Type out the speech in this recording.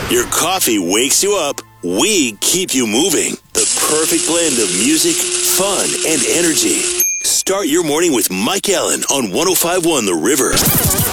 Your coffee wakes you up. We keep you moving. The perfect blend of music, fun, and energy. Start your morning with Mike Allen on 105.1 The River.